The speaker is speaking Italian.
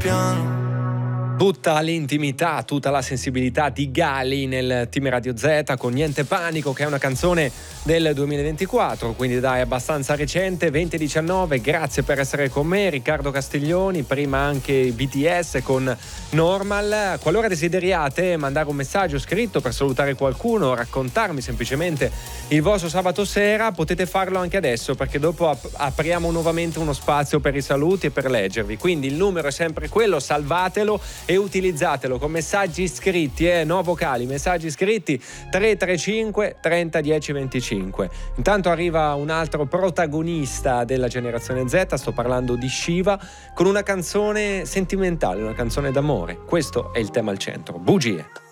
piano. Tutta l'intimità, tutta la sensibilità di Gali nel Team Radio Z con Niente Panico, che è una canzone del 2024, quindi dai, abbastanza recente, 2019. Grazie per essere con me, Riccardo Castiglioni, prima anche BTS con Normal. Qualora desideriate mandare un messaggio scritto per salutare qualcuno, raccontarmi semplicemente il vostro sabato sera, potete farlo anche adesso, perché dopo apriamo nuovamente uno spazio per i saluti e per leggervi. Quindi il numero è sempre quello, salvatelo e utilizzatelo con messaggi scritti, no vocali, messaggi scritti 335 30 10 25. Intanto arriva un altro protagonista della generazione Z, sto parlando di Shiva, con una canzone sentimentale, una canzone d'amore. Questo è il tema al centro, Bugie.